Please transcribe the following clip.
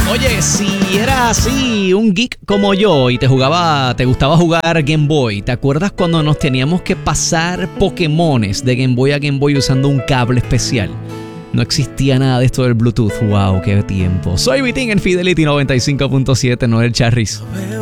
Oye, si eras así, un geek como yo y te gustaba jugar Game Boy, ¿te acuerdas cuando nos teníamos que pasar Pokémones de Game Boy a Game Boy usando un cable especial? No existía nada de esto del Bluetooth. ¡Wow! ¡Qué tiempo! Soy Vitín en Fidelity 95.7, Noel Charris.